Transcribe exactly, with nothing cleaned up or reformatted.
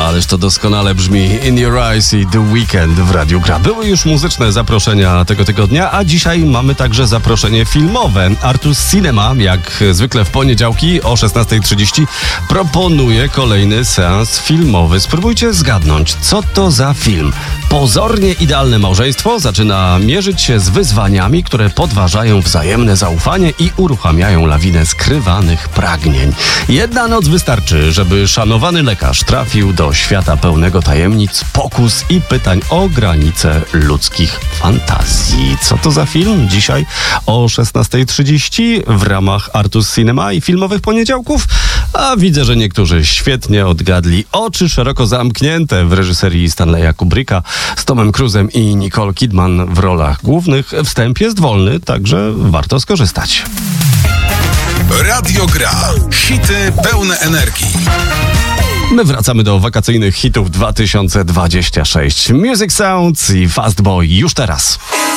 Ależ to doskonale brzmi. In Your Eyes i The Weeknd w Radiu Gra. Były już muzyczne zaproszenia tego tygodnia, a dzisiaj mamy także zaproszenie filmowe. Artus Cinema, jak zwykle w poniedziałki o szesnasta trzydzieści, proponuje kolejny seans filmowy. Spróbujcie zgadnąć, co to za film. Pozornie idealne małżeństwo zaczyna mierzyć się z wyzwaniami, które podważają wzajemne zaufanie i uruchamiają lawinę skrywanych pragnień. Jedna noc wystarczy, żeby szanowany lekarz trafił do świata pełnego tajemnic, pokus i pytań o granice ludzkich fantazji. Co to za film? Dzisiaj o szesnasta trzydzieści w ramach Artus Cinema i filmowych poniedziałków. A widzę, że niektórzy świetnie odgadli. Oczy szeroko zamknięte w reżyserii Stanleya Kubricka z Tomem Cruise'em i Nicole Kidman w rolach głównych. Wstęp jest wolny, także warto skorzystać. Radio Gra. Hity pełne energii. My wracamy do wakacyjnych hitów dwa tysiące dwudziestego szóstego. Music Sounds i Fast Boy już teraz.